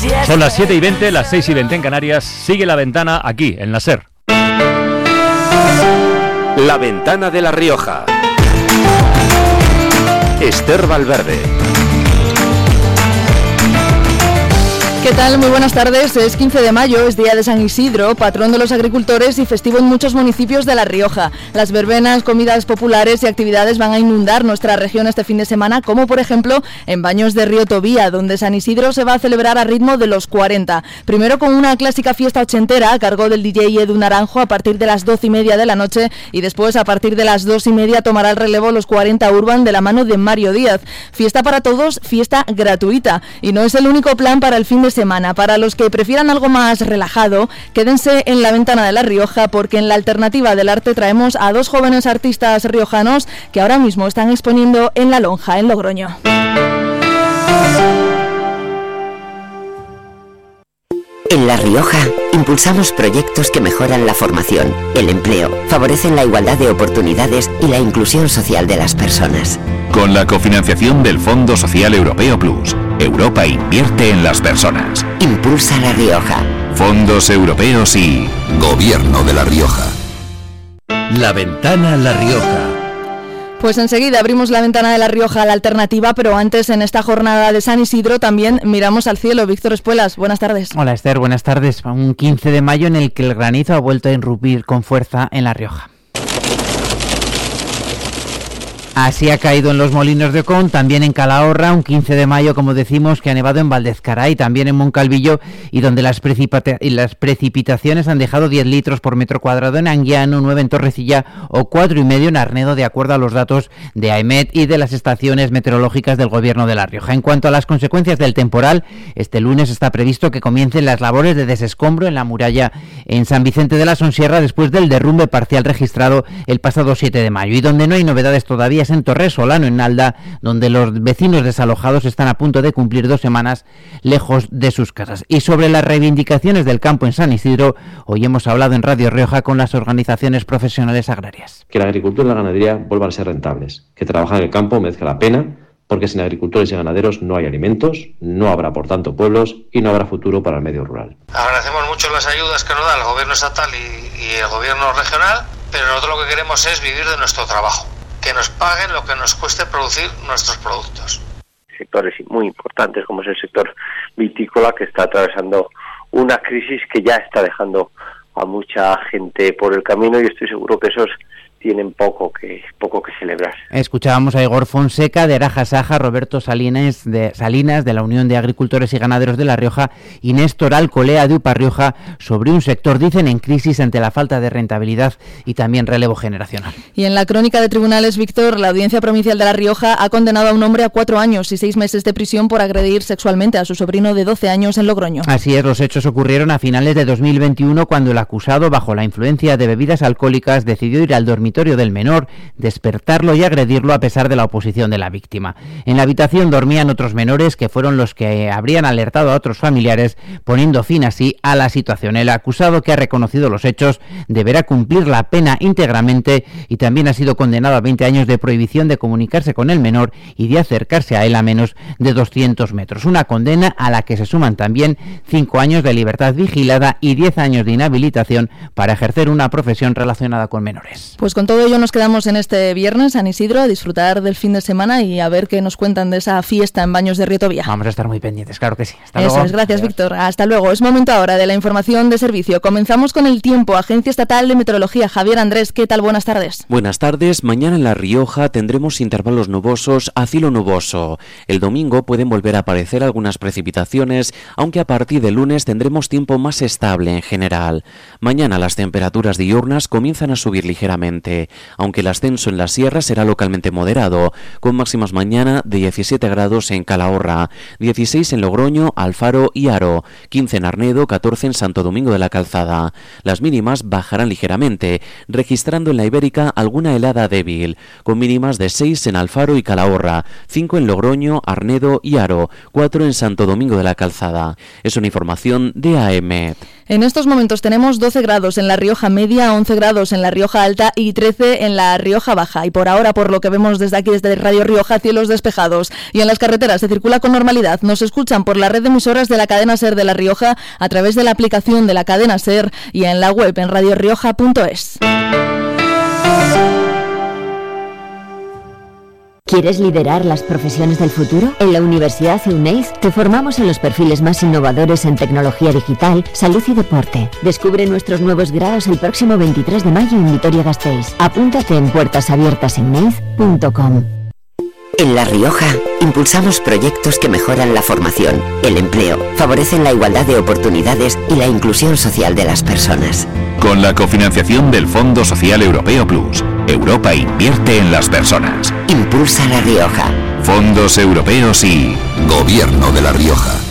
Son las 7:20, las 6:20 en Canarias. Sigue La Ventana aquí, en la SER. La Ventana de La Rioja. Esther Valverde. ¿Qué tal? Muy buenas tardes. Es 15 de mayo, es día de San Isidro, patrón de los agricultores y festivo en muchos municipios de La Rioja. Las verbenas, comidas populares y actividades van a inundar nuestra región este fin de semana, como por ejemplo en Baños de Río Tobía, donde San Isidro se va a celebrar a ritmo de los 40. Primero con una clásica fiesta ochentera a cargo del DJ Edu Naranjo a partir de las 12:30 de la noche y después a partir de las 2:30 tomará el relevo los 40 Urban de la mano de Mario Díaz. Fiesta para todos, fiesta gratuita. Y no es el único plan para el fin de semana. Para los que prefieran algo más relajado, quédense en La Ventana de La Rioja, porque en la alternativa del arte traemos a dos jóvenes artistas riojanos que ahora mismo están exponiendo en La Lonja, en Logroño. En La Rioja impulsamos proyectos que mejoran la formación, el empleo, favorecen la igualdad de oportunidades y la inclusión social de las personas. Con la cofinanciación del Fondo Social Europeo Plus, Europa invierte en las personas. Impulsa La Rioja. Fondos europeos y Gobierno de La Rioja. La Ventana La Rioja. Pues enseguida abrimos La Ventana de La Rioja a la alternativa, pero antes, en esta jornada de San Isidro, también miramos al cielo. Víctor Espuelas, buenas tardes. Hola Esther, buenas tardes. Un 15 de mayo en el que el granizo ha vuelto a irrumpir con fuerza en La Rioja. Así ha caído en los Molinos de Ocón, también en Calahorra, un 15 de mayo, como decimos, que ha nevado en Valdezcaray, también en Moncalvillo, y donde las precipitaciones han dejado 10 litros por metro cuadrado en Anguiano, 9 en Torrecilla o 4,5 en Arnedo, de acuerdo a los datos de AEMET y de las estaciones meteorológicas del Gobierno de La Rioja. En cuanto a las consecuencias del temporal, este lunes está previsto que comiencen las labores de desescombro en la muralla en San Vicente de la Sonsierra, después del derrumbe parcial registrado el pasado 7 de mayo. Y donde no hay novedades todavía es en Torresolano, en Nalda, donde los vecinos desalojados están a punto de cumplir 2 semanas lejos de sus casas. Y sobre las reivindicaciones del campo en San Isidro, hoy hemos hablado en Radio Rioja con las organizaciones profesionales agrarias. Que la agricultura y la ganadería vuelvan a ser rentables, que trabajar en el campo merezca la pena, porque sin agricultores y ganaderos no hay alimentos, no habrá por tanto pueblos y no habrá futuro para el medio rural. Agradecemos mucho las ayudas que nos da el gobierno estatal y el gobierno regional, pero nosotros lo que queremos es vivir de nuestro trabajo, que nos paguen lo que nos cueste producir nuestros productos. Sectores muy importantes como es el sector vitícola, que está atravesando una crisis que ya está dejando a mucha gente por el camino, y estoy seguro que esos tienen poco que celebrar. Escuchábamos a Igor Fonseca de Araja Saja, Roberto Salinas de la Unión de Agricultores y Ganaderos de La Rioja y Néstor Alcolea de Upa Rioja sobre un sector, dicen, en crisis ante la falta de rentabilidad y también relevo generacional. Y en la crónica de tribunales, Víctor, la Audiencia Provincial de La Rioja ha condenado a un hombre a 4 años y 6 meses de prisión por agredir sexualmente a su sobrino de 12 años en Logroño. Así es, los hechos ocurrieron a finales de 2021, cuando el acusado, bajo la influencia de bebidas alcohólicas, decidió ir al dormitorio del menor, despertarlo y agredirlo a pesar de la oposición de la víctima. En la habitación dormían otros menores que fueron los que habrían alertado a otros familiares, poniendo fin así a la situación. El acusado, que ha reconocido los hechos, deberá cumplir la pena íntegramente y también ha sido condenado a 20 años de prohibición de comunicarse con el menor y de acercarse a él a menos de 200 metros. Una condena a la que se suman también 5 años de libertad vigilada y 10 años de inhabilitación para ejercer una profesión relacionada con menores. Pues con todo ello nos quedamos en este viernes, San Isidro, a disfrutar del fin de semana y a ver qué nos cuentan de esa fiesta en Baños de Río Tobía. Vamos a estar muy pendientes, claro que sí. Hasta Eso luego. es, gracias Víctor. Hasta luego. Es momento ahora de la información de servicio. Comenzamos con el tiempo. Agencia Estatal de Meteorología. Javier Andrés, ¿qué tal? Buenas tardes. Buenas tardes. Mañana en La Rioja tendremos intervalos nubosos a cielo nuboso. El domingo pueden volver a aparecer algunas precipitaciones, aunque a partir del lunes tendremos tiempo más estable en general. Mañana las temperaturas diurnas comienzan a subir ligeramente, aunque el ascenso en la sierra será localmente moderado, con máximas mañana de 17 grados en Calahorra, 16 en Logroño, Alfaro y Haro, 15 en Arnedo, 14 en Santo Domingo de la Calzada. Las mínimas bajarán ligeramente, registrando en la Ibérica alguna helada débil, con mínimas de 6 en Alfaro y Calahorra, 5 en Logroño, Arnedo y Haro, 4 en Santo Domingo de la Calzada. Es una información de AEMET. En estos momentos tenemos 12 grados en La Rioja Media, 11 grados en La Rioja Alta y 13 en la Rioja Baja. Y por ahora, por lo que vemos desde aquí, desde Radio Rioja, cielos despejados. Y en las carreteras se circula con normalidad. Nos escuchan por la red de emisoras de la cadena SER de La Rioja a través de la aplicación de la cadena SER y en la web en radiorioja.es. ¿Quieres liderar las profesiones del futuro? En la Universidad Euneiz te formamos en los perfiles más innovadores en tecnología digital, salud y deporte. Descubre nuestros nuevos grados el próximo 23 de mayo en Vitoria-Gasteiz. Apúntate en puertasabiertaseuneiz.com. En La Rioja, impulsamos proyectos que mejoran la formación, el empleo, favorecen la igualdad de oportunidades y la inclusión social de las personas. Con la cofinanciación del Fondo Social Europeo Plus, Europa invierte en las personas. Impulsa La Rioja. Fondos europeos y Gobierno de La Rioja.